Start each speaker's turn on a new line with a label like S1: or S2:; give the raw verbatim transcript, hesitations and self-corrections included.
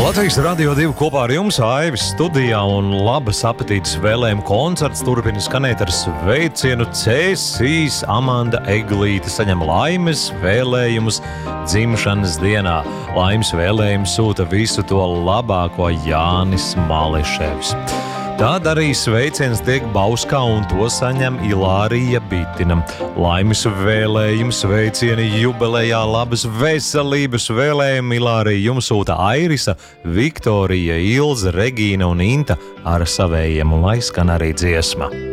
S1: Latvijas Radio divi kopā ar jums, Aivis studijā, un labas apetītes vēlējumu koncerts turpina skanēt ar sveicienu Cēsīs. Amanda Eglīte saņem laimes vēlējumus dzimšanas dienā. Laimes vēlējumus sūta visu to labāko Jānis Maleševs. Tad arī sveiciens tiek Bauskā, un to saņem Ilārija Bitina. Laimes vēlējumi, sveicieni jubilejā, labas veselības vēlējumi Ilārija jums sūta Airisa, Viktorija, Ilze, Regīna un Inta ar savējiem, un lai skan arī dziesma.